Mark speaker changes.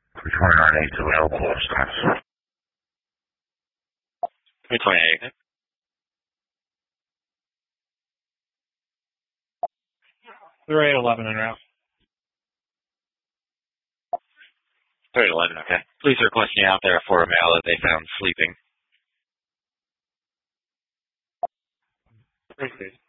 Speaker 1: 329 to available status.
Speaker 2: 328.
Speaker 3: 3811 en route.
Speaker 2: 3811, okay. Police are requesting out there for a male that they found sleeping.
Speaker 3: 360.